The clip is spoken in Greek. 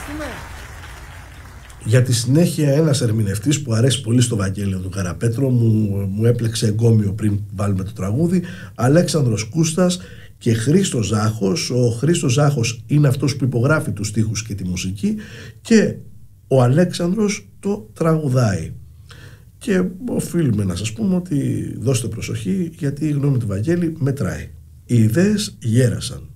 Ευχαριστούμε. Για τη συνέχεια, ένας ερμηνευτής που αρέσει πολύ στο Βαγγέλιο του Καραπέτρο, μου έπλεξε εγκόμιο πριν βάλουμε το τραγούδι, Αλέξανδρος Κούστας και Χρήστος Ζάχος. Ο Χρήστος Ζάχος είναι αυτός που υπογράφει τους στίχους και τη μουσική και ο Αλέξανδρος το τραγουδάει. Και οφείλουμε να σας πούμε ότι δώστε προσοχή, γιατί η γνώμη του Βαγγέλη μετράει. Οι ιδέες γέρασαν.